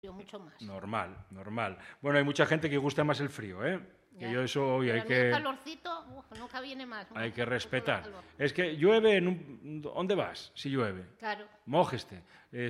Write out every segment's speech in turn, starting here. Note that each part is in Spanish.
mucho más. Normal. Bueno, hay mucha gente que gusta más el frío, ¿eh? Ya. Que yo eso hoy hay Pero que... el calorcito, nunca viene más. Hay que respetar. Calor. Es que llueve ¿Dónde vas si llueve? Claro. Mójeste.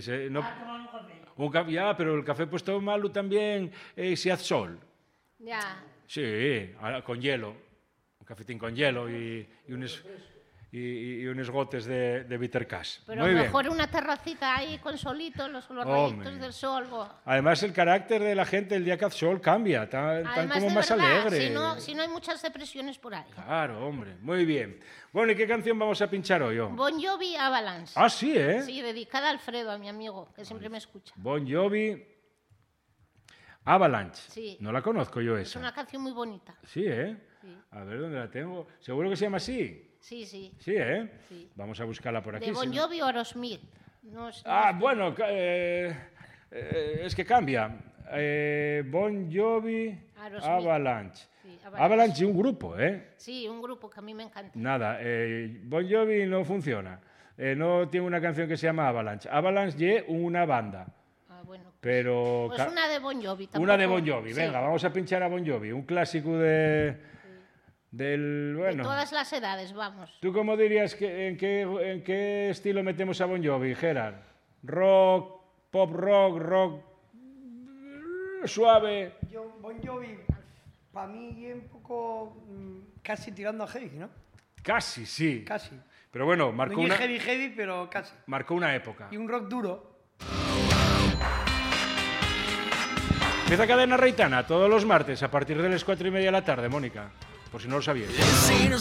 Un café, ya, pero el café puesto malo también si hace sol. Ya. Sí, con hielo. Un cafetín con hielo y unos gotes de bitter cash. Pero Muy mejor bien. una terracita ahí con solito, los rayitos del sol. Además, el carácter de la gente el día que hace sol cambia, tan como de más verdad, alegre. si no hay muchas depresiones por ahí. Claro, hombre, muy bien. Bueno, ¿y qué canción vamos a pinchar hoy? Bon Jovi, Avalanche. Ah, sí, ¿eh? Sí, dedicada a Alfredo, a mi amigo, que siempre me escucha. Bon Jovi, Avalanche. Sí. No la conozco yo Es esa. una canción muy bonita. Sí, ¿eh? Sí. A ver dónde la tengo. ¿Seguro que se llama así? Sí. Sí, ¿eh? Sí. Vamos a buscarla por aquí. De Bon si no- Jovi o Aerosmith. No es Bueno, es que cambia. Bon Jovi, Aerosmith. Avalanche. Sí, Avalanche es un grupo, ¿eh? Sí, un grupo que a mí me encanta. Nada, Bon Jovi no funciona. No tiene una canción que se llama Avalanche. Avalanche es una banda. Bueno. Pero Pues una de Bon Jovi. una de tampoco- Bon Jovi. sí. Venga, vamos a pinchar a Bon Jovi. Un clásico del... De Bueno, todas las edades, vamos. ¿tú cómo dirías en qué estilo metemos a Bon Jovi, Gerard? ¿Rock, pop rock suave? Yo, Bon Jovi, para mí es un poco casi tirando a heavy, ¿no? Casi, sí. Casi. Pero bueno, No marcó es heavy, pero casi. una época. Y un rock duro. Empieza Cadena Reitana todos los martes a partir de las 4:30 de la tarde, Mónica, por si no lo sabíais.